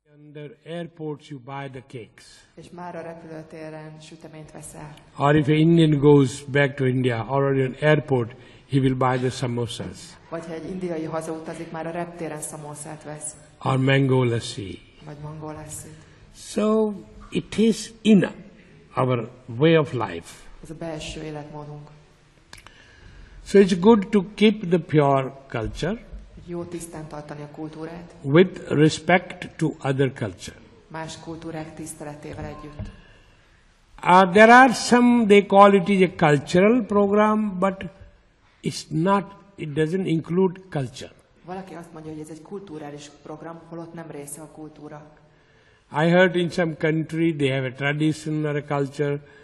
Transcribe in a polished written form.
Under airports you buy the cakes. És már a repülőtéren süteményt veszel. Or if an Indian goes back to India or in an airport, he will buy the samosas. Vagy ha egy indiai hazautazik, már a reptéren szamószát vesz. Or mango lassi. Vagy mangó lassi. So it is in our way of life. Ez a belső életmódunk. So it's good to keep the pure culture Jó tisztán tartani a kultúrát, with respect to other culture. más kultúrák tiszteletével együtt. There are some, they call it is a cultural program, but it's not, it doesn't include culture. Valaki azt mondja, hogy ez egy kulturális program, holott nem része a kultúra. I heard in some country they have a tradition or a culture,